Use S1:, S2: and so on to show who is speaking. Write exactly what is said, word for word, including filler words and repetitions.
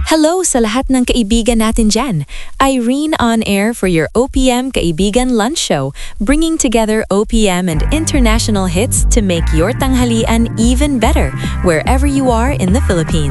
S1: Hello sa lahat ng kaibigan natin dyan. Irene on air for your O P M Kaibigan Lunch Show, bringing together O P M and international hits to make your tanghalian even better wherever you are in the Philippines.